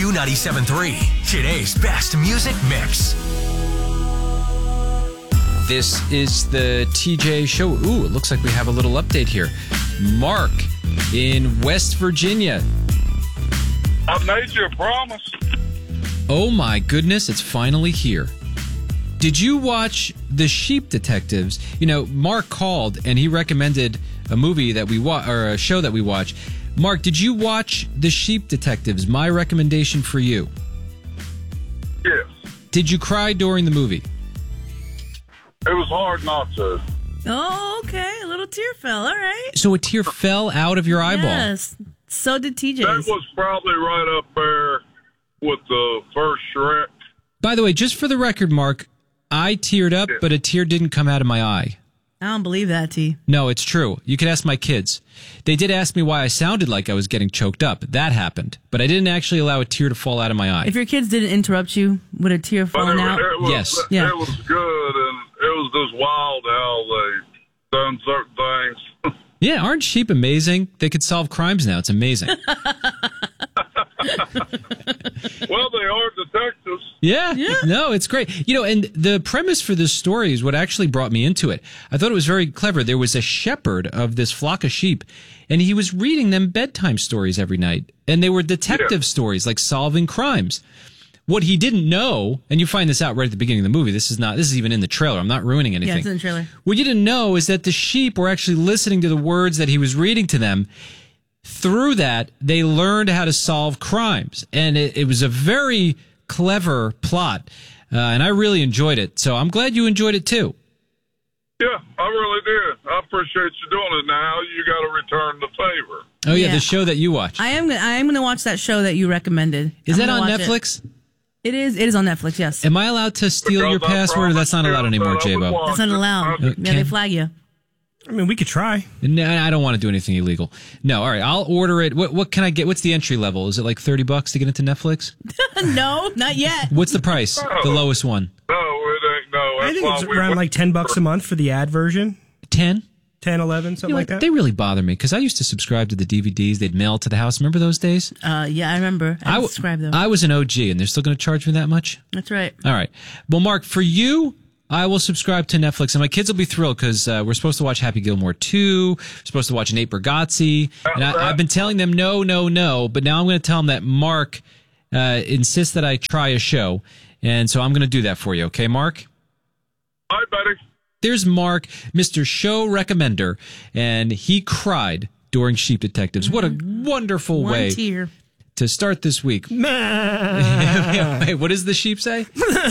Q97.3, today's best music mix. This is the TJ Show. Ooh, it looks like we have a little update here. Mark in West Virginia. I made you a promise. Oh my goodness, it's finally here. Did you watch The Sheep Detectives? You know, Mark called and he recommended a movie that we watch, or a show that we watch. Mark, did you watch The Sheep Detectives? My recommendation for you. Yes. Did you cry during the movie? It was hard not to. Oh, okay. A little tear fell. All right. So a tear fell out of your eyeball. Yes. So did TJ's. That was probably right up there with the first Shrek. By the way, just for the record, Mark, I teared up, but a tear didn't come out of my eye. I don't believe that, T. No, it's true. You could ask my kids. They did ask me why I sounded like I was getting choked up. That happened. But I didn't actually allow a tear to fall out of my eye. If your kids didn't interrupt you, would a tear fallen out? Yes. Yeah. It was good, and it was just wild how they done certain things. Yeah, aren't sheep amazing? They could solve crimes now. It's amazing. Well, they are detectives. Yeah. No, it's great. You know, and the premise for this story is what actually brought me into it. I thought it was very clever. There was a shepherd of this flock of sheep, and he was reading them bedtime stories every night. And they were detective stories, like solving crimes. What he didn't know, and you find this out right at the beginning of the movie, this is even in the trailer. I'm not ruining anything. Yeah, it's in the trailer. What you didn't know is that the sheep were actually listening to the words that he was reading to them. Through that, they learned how to solve crimes. And it was a very clever plot. And I really enjoyed it. So I'm glad you enjoyed it too. Yeah, I really did. I appreciate you doing it. Now you got to return the favor. Oh, yeah, Yeah. the show that you watched. I am going to watch that show that you recommended. Is I'm that gonna on watch Netflix? It is on Netflix, yes. Am I allowed to steal your Because I password? Or that's not allowed promised you anymore, that I would J-Bo. watch That's not it. allowed. Okay. Yeah, they flag you. I mean, we could try. No, I don't want to do anything illegal. No, all right, I'll order it. What can I get? What's the entry level? Is it like $30 to get into Netflix? No, not yet. What's the price? The lowest one? No, it ain't. No, I that's think why it's we around went- like $10 a month for the ad version. 10? 10, 11, something like that. They really bother me because I used to subscribe to the DVDs. They'd mail to the house. Remember those days? Yeah, I remember. I subscribed them. I was an OG, and they're still going to charge me that much? That's right. All right. Well, Mark, for you, I will subscribe to Netflix, and my kids will be thrilled because we're supposed to watch Happy Gilmore 2. We're supposed to watch Nate Bargatze. And I've been telling them no, but now I'm going to tell them that Mark insists that I try a show, and so I'm going to do that for you. Okay, Mark? Hi, buddy. There's Mark, Mr. Show Recommender, and he cried during Sheep Detectives. What a wonderful One way tear. to start this week. Wait, what does the sheep say?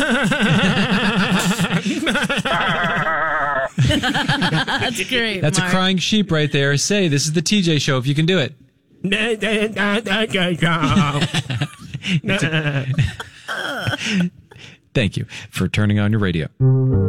That's great. That's Mark. a crying sheep right there. Say, this is the TJ Show if you can do it. Thank you for turning on your radio.